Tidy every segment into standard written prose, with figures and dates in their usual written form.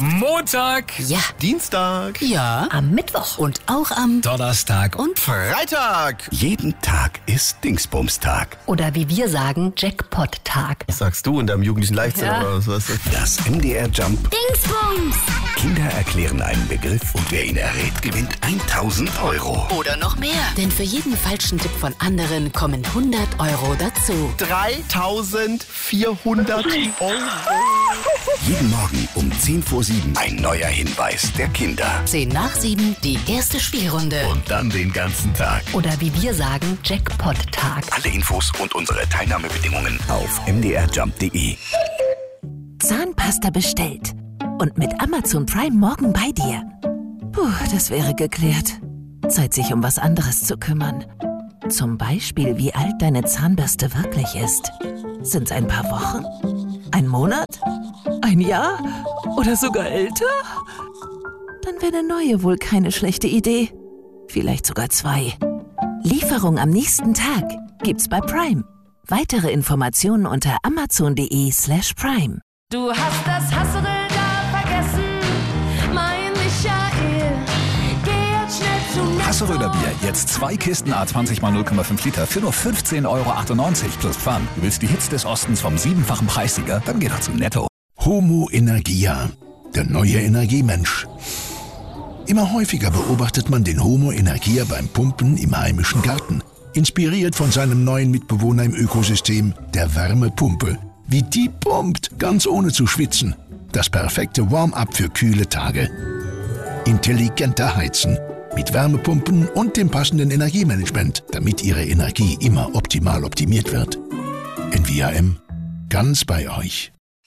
Montag, Ja. Dienstag, Ja. Am Mittwoch. Und auch am Donnerstag und Freitag. Jeden Tag ist Dingsbums-Tag. oder wie wir sagen, Jackpot-Tag. Was sagst du in deinem jugendlichen Leichtsinn? Ja. Oder was? Das MDR Jump. Dingsbums! Kinder erklären einen Begriff und wer ihn errät, gewinnt 1000 Euro. Oder noch mehr. Denn für jeden falschen Tipp von anderen kommen 100 Euro dazu. 3400 Euro. Jeden Morgen um 10 vor 7 ein neuer Hinweis der Kinder. 10 nach 7, die erste Spielrunde. Und dann den ganzen Tag. Oder wie wir sagen, Jackpot-Tag. Alle Infos und unsere Teilnahmebedingungen auf mdrjump.de. Zahnpasta bestellt. Und mit Amazon Prime morgen bei dir. Puh, das wäre geklärt. Zeit, sich um was anderes zu kümmern. Zum Beispiel, wie alt deine Zahnbürste wirklich ist. Sind's ein paar Wochen? Ein Monat? Ein Jahr? Oder sogar älter? Dann wäre eine neue wohl keine schlechte Idee. Vielleicht sogar 2. Lieferung am nächsten Tag gibt's bei Prime. Weitere Informationen unter amazon.de/prime. Du hast das Hasserl da vergessen, mein Michael. Geh jetzt schnell zum Netto. Hasseröder Bier, jetzt 2 Kisten A20 x 0,5 Liter für nur 15,98 € plus Pfand. Du willst die Hits des Ostens vom 7-fachen Preissieger? Dann geh doch zum Netto. Homo Energia, der neue Energiemensch. Immer häufiger beobachtet man den Homo Energia beim Pumpen im heimischen Garten. Inspiriert von seinem neuen Mitbewohner im Ökosystem, der Wärmepumpe. Wie die pumpt, ganz ohne zu schwitzen. Das perfekte Warm-up für kühle Tage. Intelligenter Heizen. Mit Wärmepumpen und dem passenden Energiemanagement, damit Ihre Energie immer optimal optimiert wird. NVRM, ganz bei euch.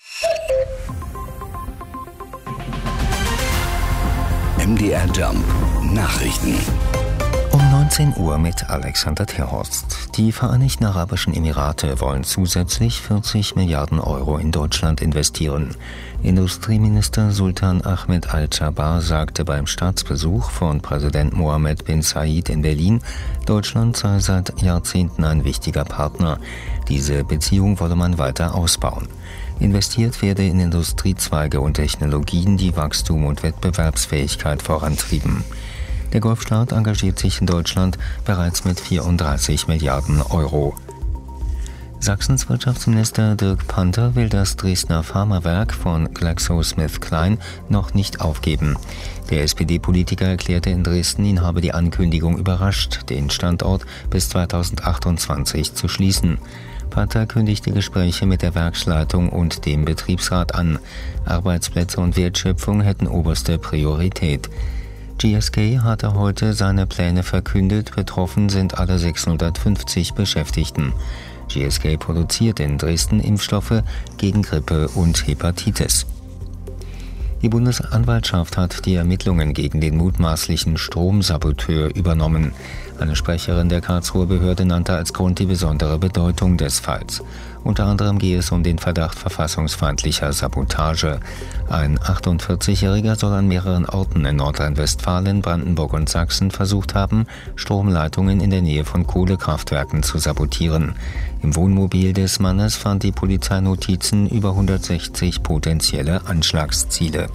MDR Jump Nachrichten. Um 19 Uhr mit Alexander Terhorst. Die Vereinigten Arabischen Emirate wollen zusätzlich 40 Milliarden Euro in Deutschland investieren. Industrieminister Sultan Ahmed Al-Jaber sagte beim Staatsbesuch von Präsident Mohammed bin Zayed in Berlin, Deutschland sei seit Jahrzehnten ein wichtiger Partner. Diese Beziehung wolle man weiter ausbauen. Investiert werde in Industriezweige und Technologien, die Wachstum und Wettbewerbsfähigkeit vorantrieben. Der Golfstaat engagiert sich in Deutschland bereits mit 34 Milliarden Euro. Sachsens Wirtschaftsminister Dirk Panter will das Dresdner Pharmawerk von GlaxoSmithKline noch nicht aufgeben. Der SPD-Politiker erklärte in Dresden, ihn habe die Ankündigung überrascht, den Standort bis 2028 zu schließen. Panter kündigte Gespräche mit der Werksleitung und dem Betriebsrat an. Arbeitsplätze und Wertschöpfung hätten oberste Priorität. GSK hatte heute seine Pläne verkündet, betroffen sind alle 650 Beschäftigten. GSK produziert in Dresden Impfstoffe gegen Grippe und Hepatitis. Die Bundesanwaltschaft hat die Ermittlungen gegen den mutmaßlichen Stromsaboteur übernommen. Eine Sprecherin der Karlsruher Behörde nannte als Grund die besondere Bedeutung des Falls. Unter anderem gehe es um den Verdacht verfassungsfeindlicher Sabotage. Ein 48-Jähriger soll an mehreren Orten in Nordrhein-Westfalen, Brandenburg und Sachsen versucht haben, Stromleitungen in der Nähe von Kohlekraftwerken zu sabotieren. Im Wohnmobil des Mannes fand die Polizei Notizen über 160 potenzielle Anschlagsziele.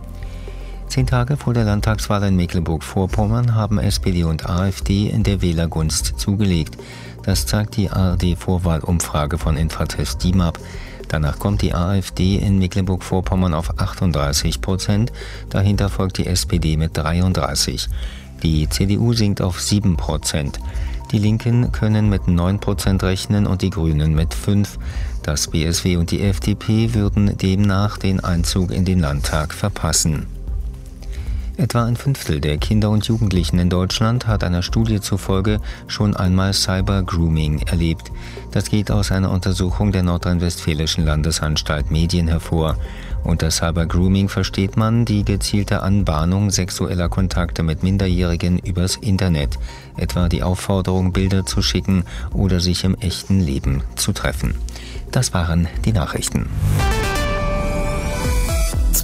10 Tage vor der Landtagswahl in Mecklenburg-Vorpommern haben SPD und AfD in der Wählergunst zugelegt. Das zeigt die ARD-Vorwahlumfrage von Infratest DIMAP. Danach kommt die AfD in Mecklenburg-Vorpommern auf 38%, dahinter folgt die SPD mit 33%. Die CDU sinkt auf 7%. Die Linken können mit 9% rechnen und die Grünen mit 5%. Das BSW und die FDP würden demnach den Einzug in den Landtag verpassen. Etwa ein Fünftel der Kinder und Jugendlichen in Deutschland hat einer Studie zufolge schon einmal Cyber-Grooming erlebt. Das geht aus einer Untersuchung der nordrhein-westfälischen Landesanstalt Medien hervor. Unter Cyber-Grooming versteht man die gezielte Anbahnung sexueller Kontakte mit Minderjährigen übers Internet, etwa die Aufforderung, Bilder zu schicken oder sich im echten Leben zu treffen. Das waren die Nachrichten.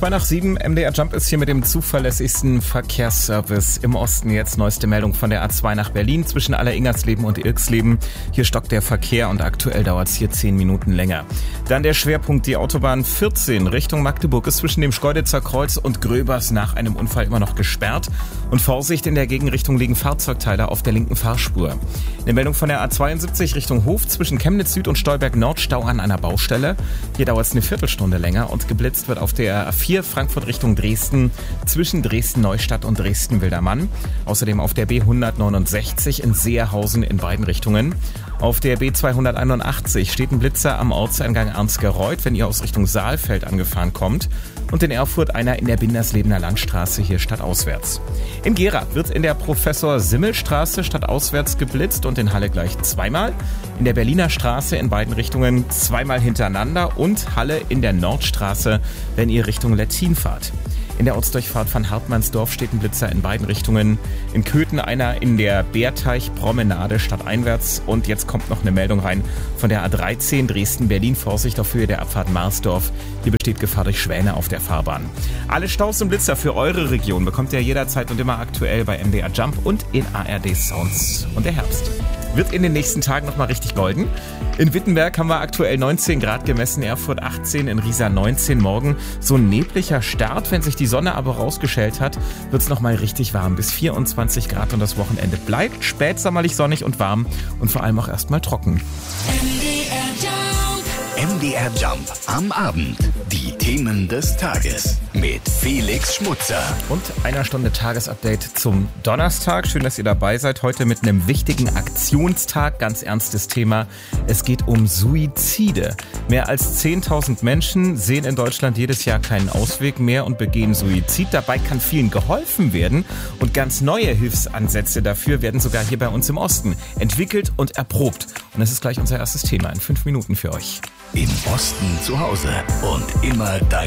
7:02, MDR Jump ist hier mit dem zuverlässigsten Verkehrsservice im Osten. Jetzt neueste Meldung von der A2 nach Berlin zwischen Aller-Ingersleben und Ilksleben. Hier stockt der Verkehr und aktuell dauert es hier 10 Minuten länger. Dann der Schwerpunkt, die Autobahn 14 Richtung Magdeburg ist zwischen dem Schkeuditzer Kreuz und Gröbers nach einem Unfall immer noch gesperrt. Und Vorsicht, in der Gegenrichtung liegen Fahrzeugteile auf der linken Fahrspur. Eine Meldung von der A72 Richtung Hof zwischen Chemnitz Süd und Stolberg Nord, Stau an einer Baustelle. Hier dauert es eine Viertelstunde länger und geblitzt wird auf der A4 Frankfurt Richtung Dresden zwischen Dresden-Neustadt und Dresden-Wildermann. Außerdem auf der B169 in Seerhausen in beiden Richtungen. Auf der B281 steht ein Blitzer am Ortseingang Arnsgereuth, wenn ihr aus Richtung Saalfeld angefahren kommt. Und in Erfurt einer in der Binderslebener Landstraße hier stadtauswärts. In Gera wird in der Professor-Simmel-Straße stadtauswärts geblitzt und in Halle gleich zweimal. In der Berliner Straße in beiden Richtungen zweimal hintereinander und Halle in der Nordstraße, wenn ihr Richtung Lettin fahrt. In der Ortsdurchfahrt von Hartmannsdorf steht ein Blitzer in beiden Richtungen. In Köthen einer in der Bärteich-Promenade stadteinwärts. Und jetzt kommt noch eine Meldung rein von der A13 Dresden-Berlin. Vorsicht auf Höhe der Abfahrt Marsdorf. Hier besteht Gefahr durch Schwäne auf der Fahrbahn. Alle Staus und Blitzer für eure Region bekommt ihr jederzeit und immer aktuell bei MDR Jump und in ARD Sounds. Und der Herbst wird in den nächsten Tagen nochmal richtig golden. In Wittenberg haben wir aktuell 19 Grad gemessen, Erfurt 18, in Riesa 19. Morgen so ein nebliger Start. Wenn sich die Sonne aber rausgeschält hat, wird es nochmal richtig warm. Bis 24 Grad und das Wochenende bleibt spätsommerlich sonnig und warm und vor allem auch erstmal trocken. MDR Jump am Abend. Die Themen des Tages mit Felix Schmutzer. Und einer Stunde Tagesupdate zum Donnerstag. Schön, dass ihr dabei seid. Heute mit einem wichtigen Aktionstag. Ganz ernstes Thema. Es geht um Suizide. Mehr als 10.000 Menschen sehen in Deutschland jedes Jahr keinen Ausweg mehr und begehen Suizid. Dabei kann vielen geholfen werden. Und ganz neue Hilfsansätze dafür werden sogar hier bei uns im Osten entwickelt und erprobt. Und das ist gleich unser erstes Thema in 5 Minuten für euch. Im Osten zu Hause und immer dein